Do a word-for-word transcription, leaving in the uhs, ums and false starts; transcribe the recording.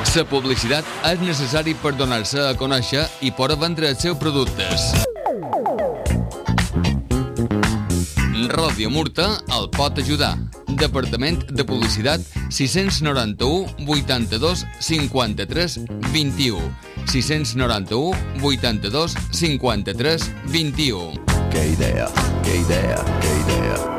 La publicitat és necessari per donar-se a conèixer i poder vendre els seus productes. Ràdio Murta el pot ajudar. Departament de Publicitat sis nou u, vuitanta-dos, cinquanta-tres, vint-i-u. sis nou u, vuitanta-dos, cinquanta-tres, vint-i-u. Que idea, que idea, que idea.